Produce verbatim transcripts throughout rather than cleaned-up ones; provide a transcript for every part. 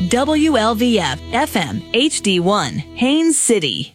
W L V F F M H D one, Haines City.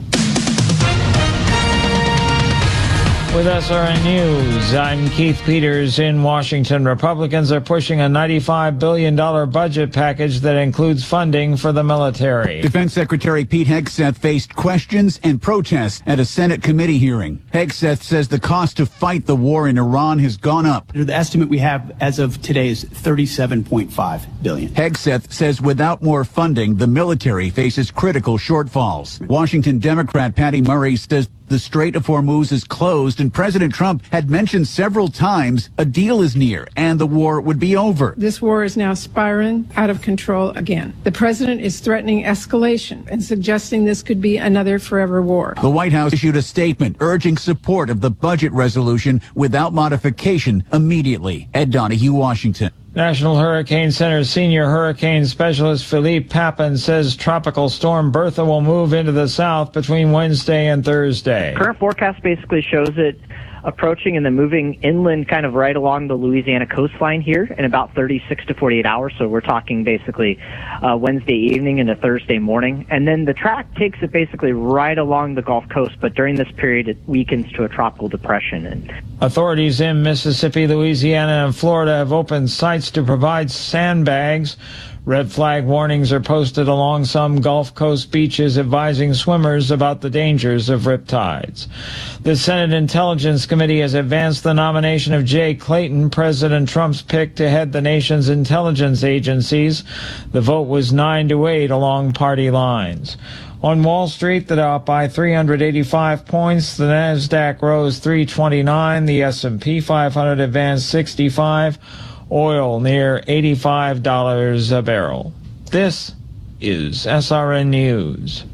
With S R N News, I'm Keith Peters in Washington. Republicans are pushing a ninety-five billion dollars budget package that includes funding for the military. Defense Secretary Pete Hegseth faced questions and protests at a Senate committee hearing. Hegseth says the cost to fight the war in Iran has gone up. The estimate we have as of today is thirty-seven point five billion dollars. Hegseth says without more funding, the military faces critical shortfalls. Washington Democrat Patty Murray says the Strait of Hormuz is closed, and President Trump had mentioned several times a deal is near and the war would be over. This war is now spiraling out of control again. The president is threatening escalation and suggesting this could be another forever war. The White House issued a statement urging support of the budget resolution without modification immediately. Ed Donahue, Washington. National Hurricane Center senior hurricane specialist Philippe Papin says Tropical Storm Bertha will move into the south between Wednesday and Thursday. Current forecast basically shows it approaching and then moving inland kind of right along the Louisiana coastline here in about thirty-six to forty-eight hours. So we're talking basically uh, Wednesday evening into Thursday morning. And then the track takes it basically right along the Gulf Coast. But during this period, it weakens to a tropical depression. And authorities in Mississippi, Louisiana, and Florida have opened sites to provide sandbags. Red flag warnings are posted along some Gulf Coast beaches advising swimmers about the dangers of riptides. The Senate Intelligence Committee has advanced the nomination of Jay Clayton, President Trump's pick to head the nation's intelligence agencies. The vote was nine to eight along party lines. On Wall Street, the Dow up by three hundred eighty-five points. The Nasdaq rose three twenty-nine. The S and P five hundred advanced sixty-five. Oil near eighty-five dollars a barrel. This is S R N News.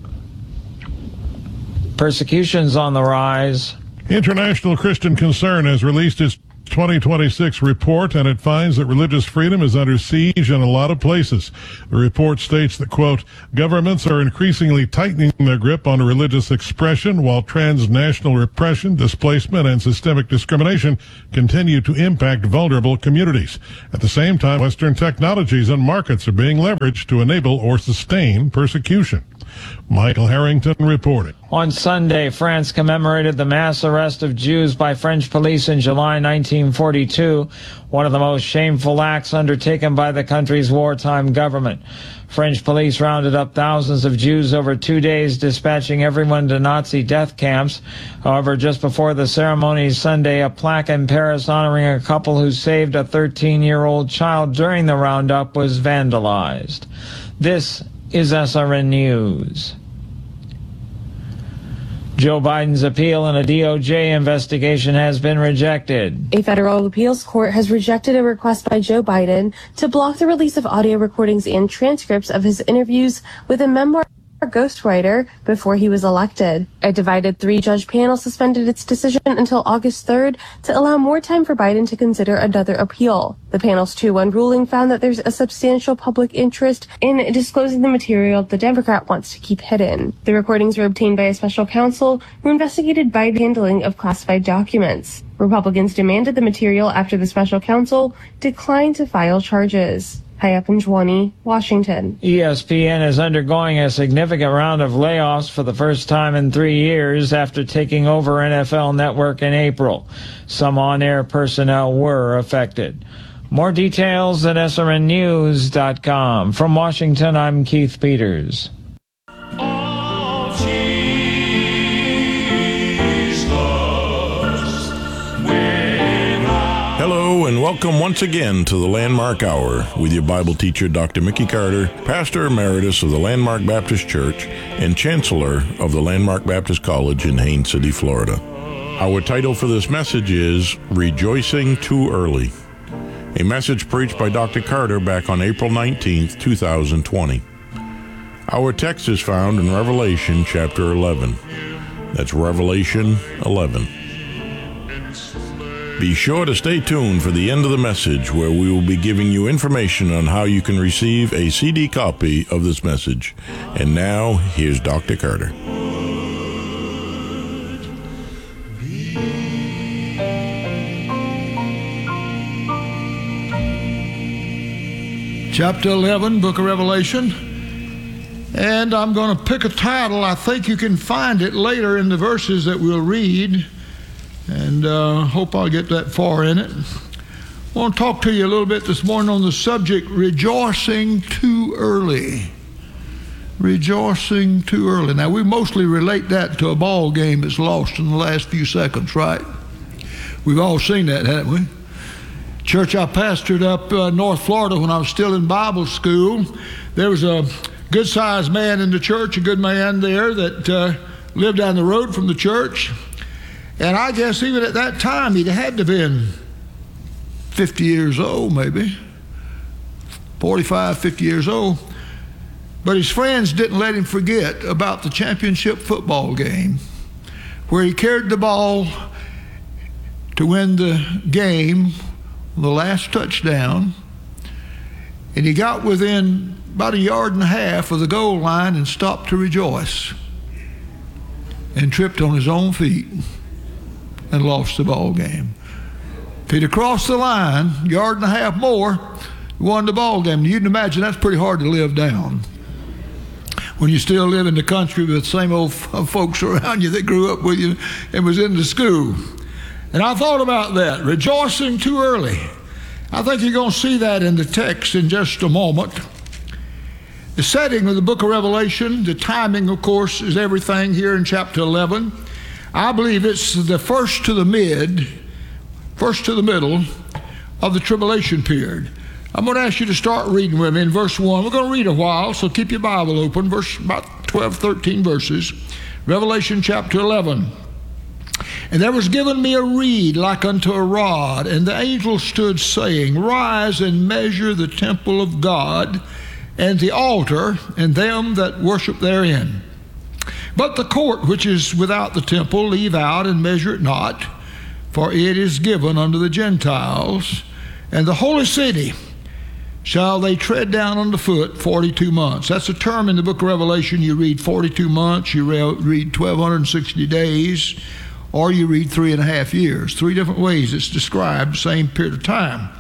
Persecution's on the rise. International Christian Concern has released its twenty twenty-six report, and it finds that religious freedom is under siege in a lot of places. The report states that, quote, governments are increasingly tightening their grip on religious expression while transnational repression, displacement, and systemic discrimination continue to impact vulnerable communities. At the same time, Western technologies and markets are being leveraged to enable or sustain persecution. Michael Harrington reporting. On Sunday, France commemorated the mass arrest of Jews by French police in July nineteen forty-two, one of the most shameful acts undertaken by the country's wartime government. French police rounded up thousands of Jews over two days, dispatching everyone to Nazi death camps. However, just before the ceremony Sunday, a plaque in Paris honoring a couple who saved a thirteen-year-old child during the roundup was vandalized. This is S R N News. Joe Biden's appeal in a D O J investigation has been rejected. A federal appeals court has rejected a request by Joe Biden to block the release of audio recordings and transcripts of his interviews with a memoir ghostwriter before he was elected. A divided three-judge panel suspended its decision until August third to allow more time for Biden to consider another appeal. The panel's two one ruling found that there's a substantial public interest in disclosing the material the Democrat wants to keep hidden. The recordings were obtained by a special counsel who investigated Biden's handling of classified documents. Republicans demanded the material after the special counsel declined to file charges. Hayap Njwani, Washington. E S P N is undergoing a significant round of layoffs for the first time in three years after taking over N F L Network in April. Some on-air personnel were affected. More details at S R N news dot com. From Washington, I'm Keith Peters. Hello and welcome once again to the Landmark Hour with your Bible teacher, Doctor Mickey Carter, Pastor Emeritus of the Landmark Baptist Church and Chancellor of the Landmark Baptist College in Haines City, Florida. Our title for this message is Rejoicing Too Early, a message preached by Doctor Carter back on April nineteenth, two thousand twenty. Our text is found in Revelation chapter eleven. That's Revelation eleven. Be sure to stay tuned for the end of the message, where we will be giving you information on how you can receive a C D copy of this message. And now, here's Doctor Carter. chapter eleven, book of Revelation. And I'm going to pick a title. I think you can find it later in the verses that we'll read, and uh, hope I'll get that far in it. I want to talk to you a little bit this morning on the subject, rejoicing too early. Rejoicing too early. Now, we mostly relate that to a ball game that's lost in the last few seconds, right? We've all seen that, haven't we? Church I pastored up uh, North Florida when I was still in Bible school, there was a good-sized man in the church, a good man there that uh, lived down the road from the church. And I guess even at that time, he'd had to have been fifty years old, maybe, forty-five, fifty years old. But his friends didn't let him forget about the championship football game where he carried the ball to win the game, the last touchdown, and he got within about a yard and a half of the goal line and stopped to rejoice and tripped on his own feet and lost the ball game. If he'd have crossed the line, yard and a half more, won the ball game. You can imagine that's pretty hard to live down when you still live in the country with the same old f- folks around you that grew up with you and was in the school. And I thought about that, rejoicing too early. I think you're going to see that in the text in just a moment. The setting of the book of Revelation, the timing, of course, is everything here in chapter eleven. I believe it's the first to the mid, first to the middle of the tribulation period. I'm going to ask you to start reading with me in verse one. We're going to read a while, so keep your Bible open, verse about twelve, thirteen verses. Revelation chapter eleven. And there was given me a reed like unto a rod, and the angel stood saying, Rise and measure the temple of God, and the altar, and them that worship therein. But the court which is without the temple leave out, and measure it not, for it is given unto the Gentiles, and the holy city shall they tread down underfoot forty-two months. That's a term in the book of Revelation. You read forty-two months, you read twelve sixty days, or you read three and a half years. Three different ways it's described, same period of time.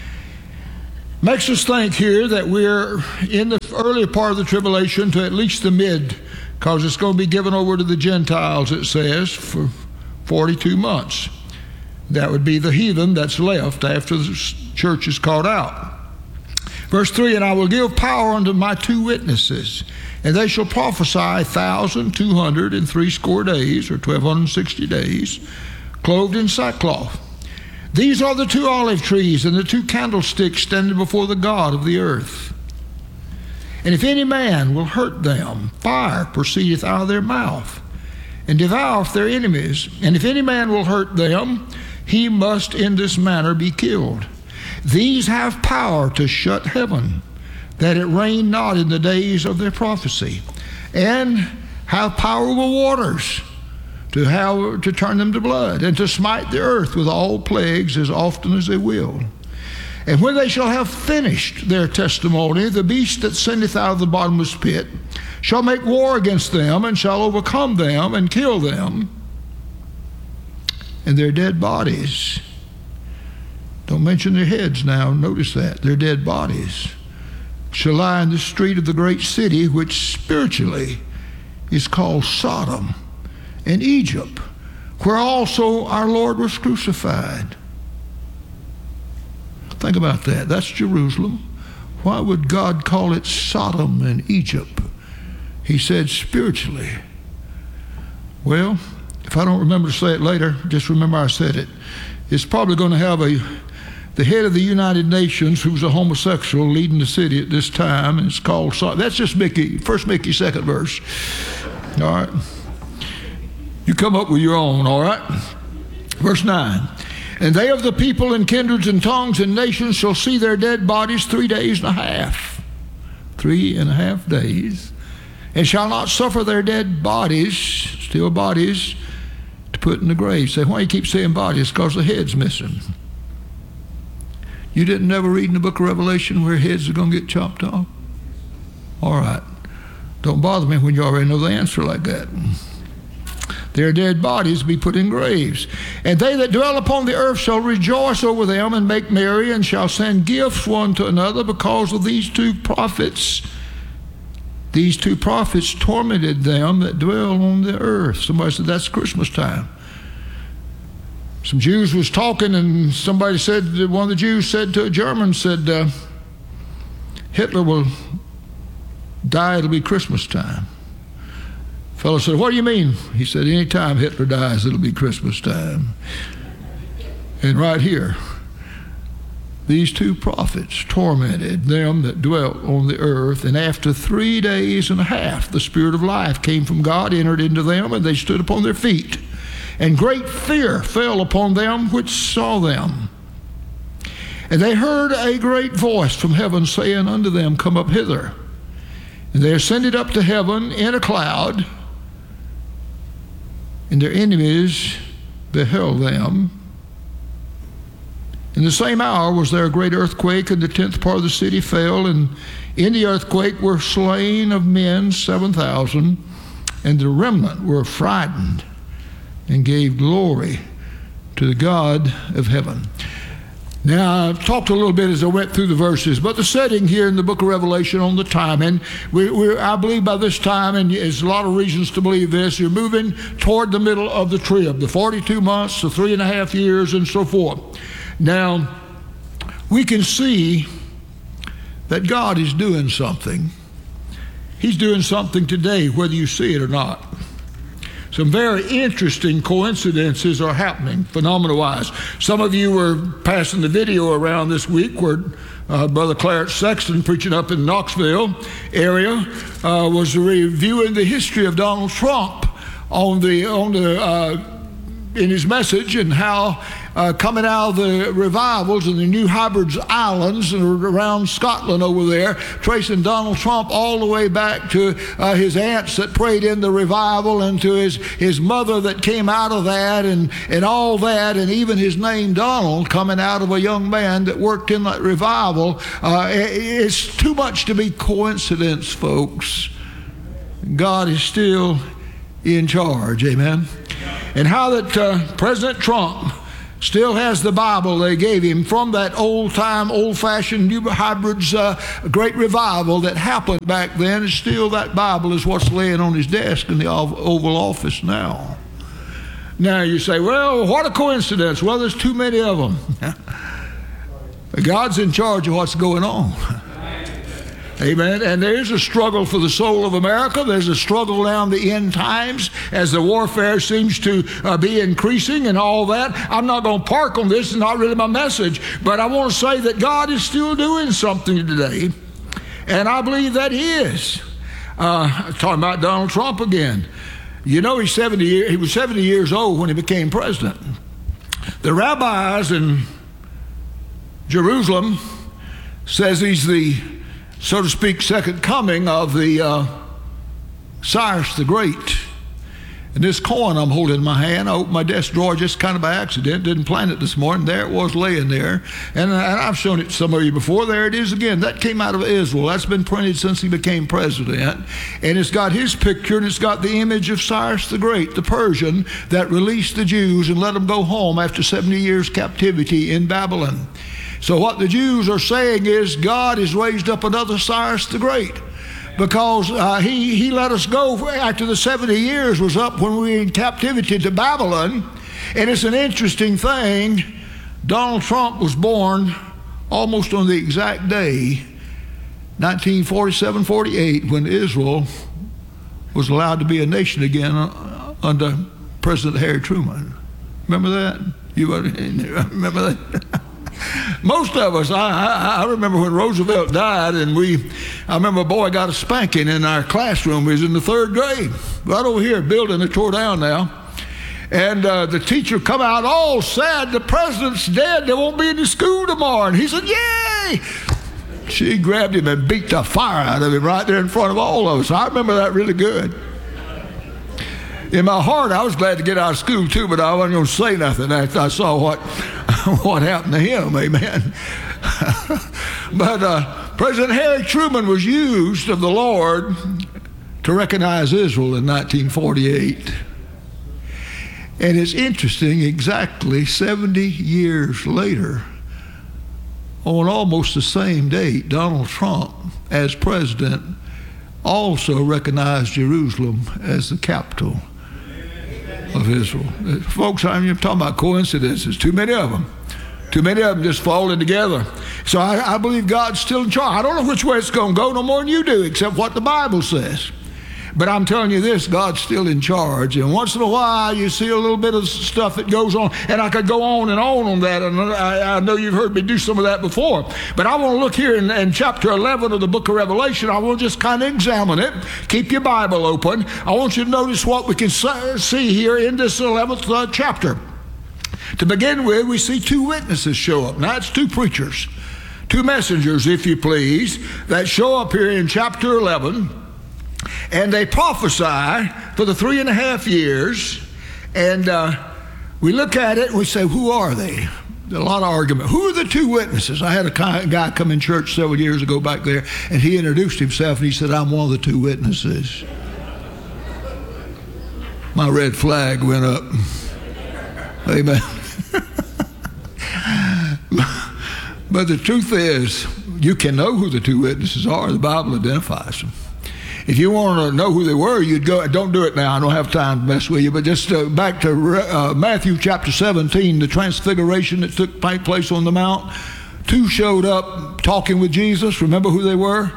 Makes us think here that we're in the early part of the tribulation to at least the mid, because it's going to be given over to the Gentiles, it says, for forty-two months. That would be the heathen that's left after the church is called out. Verse three, and I will give power unto my two witnesses, and they shall prophesy a thousand two hundred and threescore days, or twelve sixty days, clothed in sackcloth. These are the two olive trees and the two candlesticks standing before the God of the earth. And if any man will hurt them, fire proceedeth out of their mouth, and devoureth their enemies. And if any man will hurt them, he must in this manner be killed. These have power to shut heaven, that it rain not in the days of their prophecy, and have power over waters, to have to turn them to blood, and to smite the earth with all plagues as often as they will. And when they shall have finished their testimony, the beast that sendeth out of the bottomless pit shall make war against them, and shall overcome them, and kill them, and their dead bodies. Don't mention their heads now, notice that. Their dead bodies shall lie in the street of the great city, which spiritually is called Sodom and Egypt, where also our Lord was crucified. Think about that. That's Jerusalem. Why would God call it Sodom and Egypt? He said spiritually. Well, if I don't remember to say it later, just remember I said it. It's probably going to have a the head of the United Nations, who's a homosexual, leading the city at this time, and it's called Sodom. That's just Mickey, first Mickey, second verse. All right. You come up with your own, all right? Verse nine. And they of the people and kindreds and tongues and nations shall see their dead bodies three days and a half. Three and a half days. And shall not suffer their dead bodies, still bodies, to put in the grave. Say, why you keep saying bodies? Because the head's missing. You didn't never read in the book of Revelation where heads are going to get chopped off? All right. Don't bother me when you already know the answer like that. their dead bodies be put in graves. And they that dwell upon the earth shall rejoice over them and make merry, and shall send gifts one to another, because of these two prophets. These two prophets tormented them that dwell on the earth. Somebody said, that's Christmas time. Some Jews was talking, and somebody said, one of the Jews said to a German, said, uh, Hitler will die, it'll be Christmas time. Fellow said, what do you mean? He said, any time Hitler dies, it'll be Christmas time. And right here, these two prophets tormented them that dwelt on the earth, and after three days and a half, the Spirit of life came from God, entered into them, and they stood upon their feet. And great fear fell upon them which saw them. And they heard a great voice from heaven saying unto them, come up hither. And they ascended up to heaven in a cloud, and their enemies beheld them. In the same hour was there a great earthquake, and the tenth part of the city fell, and in the earthquake were slain of men seven thousand, and the remnant were frightened, and gave glory to the God of heaven. Now, I've talked a little bit as I went through the verses, but the setting here in the book of Revelation on the time, and we, we, I believe by this time, and there's a lot of reasons to believe this, you're moving toward the middle of the trib, the forty-two months, the three and a half years, and so forth. Now, we can see that God is doing something. He's doing something today, whether you see it or not. Some very interesting coincidences are happening, phenomena-wise. Some of you were passing the video around this week where uh, Brother Clarence Sexton, preaching up in Knoxville area, uh, was reviewing the history of Donald Trump on the on the uh, in his message, and how uh, coming out of the revivals in the New Hebrides Islands and around Scotland over there, tracing Donald Trump all the way back to uh, his aunts that prayed in the revival, and to his, his mother that came out of that, and, and all that, and even his name Donald coming out of a young man that worked in that revival. Uh, it's too much to be coincidence, folks. God is still in charge, amen. And how that uh, President Trump still has the Bible they gave him from that old-time, old-fashioned New Hebrides uh, great revival that happened back then. And still that Bible is what's laying on his desk in the Oval Office now. Now you say, well, what a coincidence. Well, there's too many of them. God's in charge of what's going on. Amen. And there's a struggle for the soul of America. There's a struggle now in the end times as the warfare seems to uh, be increasing and all that. I'm not going to park on this. It's not really my message. But I want to say that God is still doing something today. And I believe that He is. Uh, talking about Donald Trump again. You know, he's seventy, he was seventy years old when he became president. The rabbis in Jerusalem says he's the, so to speak, second coming of the uh, Cyrus the Great. And this coin I'm holding in my hand, I opened my desk drawer just kind of by accident, didn't plan it this morning. There it was laying there. And, and I've shown it to some of you before. There it is again. That came out of Israel. That's been printed since he became president. And it's got his picture, and it's got the image of Cyrus the Great, the Persian, that released the Jews and let them go home after seventy years captivity in Babylon. So what the Jews are saying is God has raised up another Cyrus the Great, because uh, he, he let us go after the seventy years was up when we were in captivity to Babylon. And it's an interesting thing. Donald Trump was born almost on the exact day, nineteen forty-seven forty-eight, when Israel was allowed to be a nation again under President Harry Truman. Remember that? You remember that? Most of us, I, I, I remember when Roosevelt died, and we, I remember a boy got a spanking in our classroom. He was in the third grade, right over here, building that tore down now. And uh, the teacher come out all sad, the president's dead, there won't be any school tomorrow. And he said, yay! She grabbed him and beat the fire out of him right there in front of all of us. I remember that really good. In my heart, I was glad to get out of school too, but I wasn't going to say nothing after I saw what what happened to him, amen. But uh, President Harry Truman was used of the Lord to recognize Israel in nineteen forty-eight. And it's interesting, exactly seventy years later, on almost the same date, Donald Trump, as president, also recognized Jerusalem as the capital of Israel. Folks, I'm talking about coincidences, too many of them. Too many of them just falling together. So I, I believe God's still in charge. I don't know which way it's going to go no more than you do, except what the Bible says. But I'm telling you this, God's still in charge. And once in a while, you see a little bit of stuff that goes on. And I could go on and on on that. And I, I know you've heard me do some of that before. But I want to look here in, in chapter eleven of the book of Revelation. I want to just kind of examine it. Keep your Bible open. I want you to notice what we can see here in this eleventh uh, chapter. To begin with, we see two witnesses show up. Now, it's two preachers, two messengers, if you please, that show up here in chapter eleven. And they prophesy for the three and a half years. And uh, we look at it and we say, who are they? A lot of argument. Who are the two witnesses? I had a guy come in church several years ago back there, and he introduced himself, and he said, I'm one of the two witnesses. My red flag went up. Amen. But the truth is, you can know who the two witnesses are. The Bible identifies them. If you want to know who they were, you'd go. Don't do it now. I don't have time to mess with you. But just uh, back to uh, Matthew chapter seventeen, the transfiguration that took place on the mount. Two showed up talking with Jesus. Remember who they were?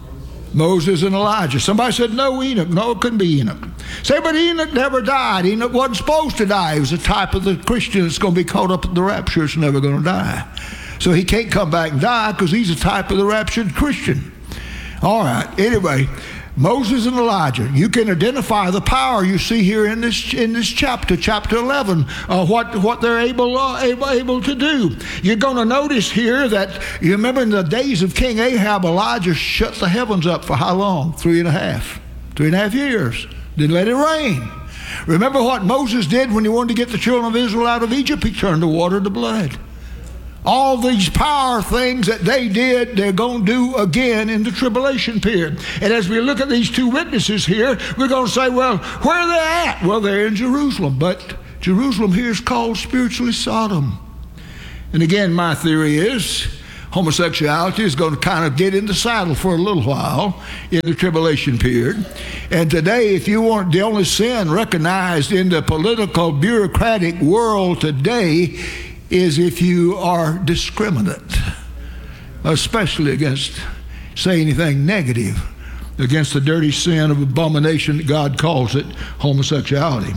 Moses and Elijah. Somebody said, no, Enoch. No, it couldn't be Enoch. Say, but Enoch never died. Enoch wasn't supposed to die. He was a type of the Christian that's going to be caught up in the rapture. It's never going to die. So he can't come back and die because he's a type of the raptured Christian. All right. Anyway, Moses and Elijah. You can identify the power you see here in this in this chapter, chapter eleven, uh, what what they're able, uh, able able to do. You're going to notice here that you remember in the days of King Ahab, Elijah shut the heavens up for how long? Three and a half, three and a half years. Didn't let it rain. Remember what Moses did when he wanted to get the children of Israel out of Egypt? He turned the water to blood. All these power things that they did, they're going to do again in the tribulation period. And as we look at these two witnesses here, we're going to say, well, where are they at? Well, they're in Jerusalem. But Jerusalem here is called spiritually Sodom. And again, my theory is homosexuality is going to kind of get in the saddle for a little while in the tribulation period. And today, if you want the only sin recognized in the political, bureaucratic world today is if you are discriminate, especially against, say anything negative, against the dirty sin of abomination that God calls it, homosexuality.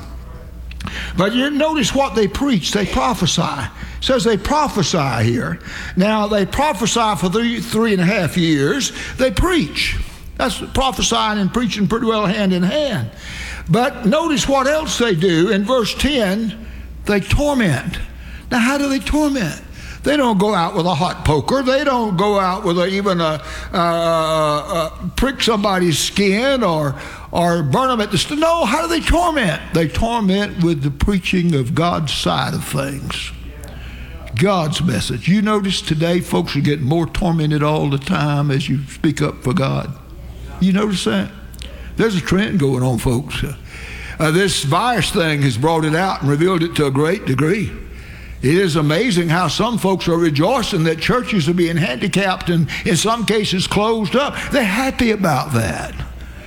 But you notice what they preach, they prophesy. It says they prophesy here. Now, they prophesy for three, three and a half years. They preach. That's prophesying and preaching pretty well hand in hand. But notice what else they do. In verse ten, they torment. Now, how do they torment? They don't go out with a hot poker. They don't go out with a, even a, uh, uh, prick somebody's skin or or burn them at the stake. No, how do they torment? They torment with the preaching of God's side of things. God's message. You notice today folks are getting more tormented all the time as you speak up for God. You notice that? There's a trend going on, folks. Uh, this virus thing has brought it out and revealed it to a great degree. It is amazing how some folks are rejoicing that churches are being handicapped and in some cases closed up. They're happy about that.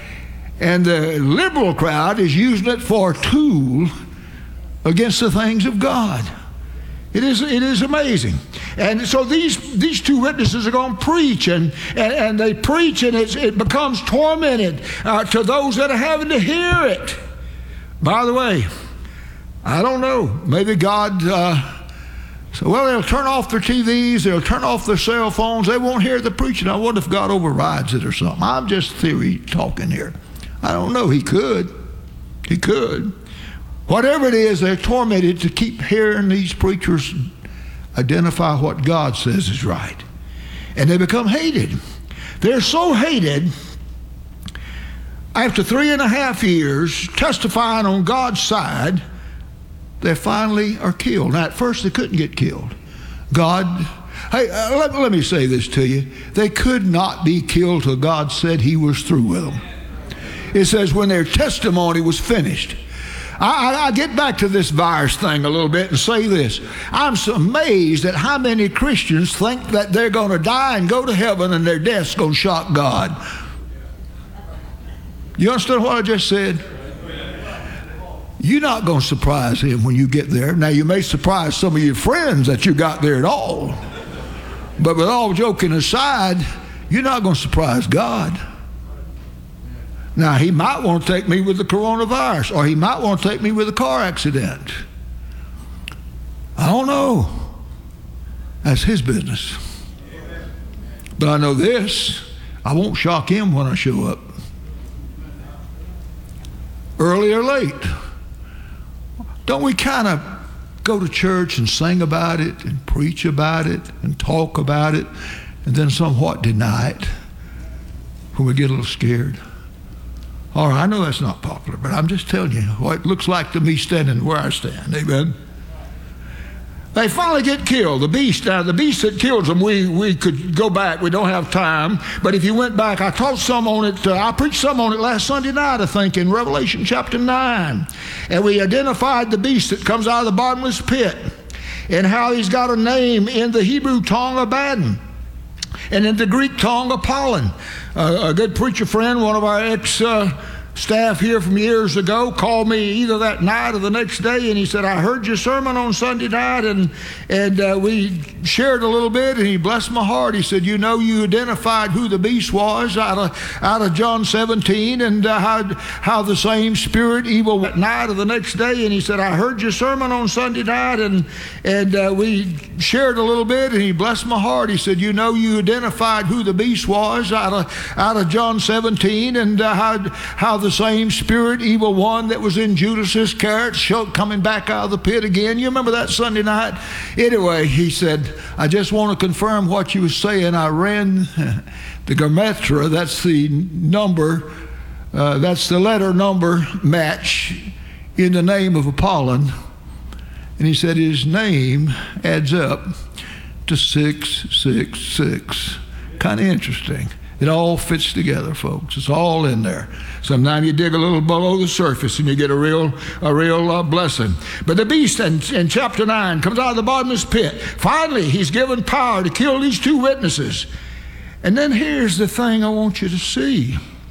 And the liberal crowd is using it for a tool against the things of God. It is, it is amazing. And so these, these two witnesses are going to preach, and, and, and they preach, and it's, it becomes tormented uh, to those that are having to hear it. By the way, I don't know. Maybe God... Uh, So, well, they'll turn off their T Vs, they'll turn off their cell phones, they won't hear the preaching. I wonder if God overrides it or something. I'm just theory talking here. I don't know. He could. He could. Whatever it is, they're tormented to keep hearing these preachers identify what God says is right. And they become hated. They're so hated, after three and a half years testifying on God's side, they finally are killed. Now, at first, they couldn't get killed. God, hey, uh, let, let me say this to you. They could not be killed till God said he was through with them. It says when their testimony was finished. I, I, I get back to this virus thing a little bit and say this. I'm so amazed at how many Christians think that they're going to die and go to heaven and their death's going to shock God. You understand what I just said? You're not going to surprise him when you get there. Now, you may surprise some of your friends that you got there at all. But with all joking aside, you're not going to surprise God. Now, he might want to take me with the coronavirus, or he might want to take me with a car accident. I don't know. That's his business. But I know this, I won't shock him when I show up. Early or late. Don't we kind of go to church and sing about it and preach about it and talk about it and then somewhat deny it when we get a little scared? All right, I know that's not popular, but I'm just telling you what it looks like to me standing where I stand. Amen. They finally get killed. The beast, now the beast that kills them, we, we could go back. We don't have time. But if you went back, I taught some on it. Uh, I preached some on it last Sunday night, I think, in Revelation chapter nine. And we identified the beast that comes out of the bottomless pit and how he's got a name in the Hebrew tongue, Abaddon, and in the Greek tongue, Apollon. Uh, a good preacher friend, one of our ex uh, staff here from years ago, called me either that night or the next day, and he said, I heard your sermon on Sunday night, and and uh, we shared a little bit, and he blessed my heart. He said, you know, you identified who the beast was out of out of John seventeen, and uh, how how the same spirit, evil that night or the next day. And he said, I heard your sermon on Sunday night, and and uh, we shared a little bit, and he blessed my heart. He said, you know, you identified who the beast was out of out of John seventeen, and uh, how how the the same spirit, evil one that was in Judas Iscariot, coming back out of the pit again. You remember that Sunday night? Anyway, he said, I just want to confirm what you were saying. I ran the Gematria, that's the number, uh, that's the letter number match in the name of Apollon. And he said his name adds up to six six six. Kind of interesting. It all fits together, folks. It's all in there. Sometimes you dig a little below the surface and you get a real a real uh, blessing. But the beast in, in chapter nine comes out of the bottomless pit. Finally, he's given power to kill these two witnesses. And then here's the thing I want you to see.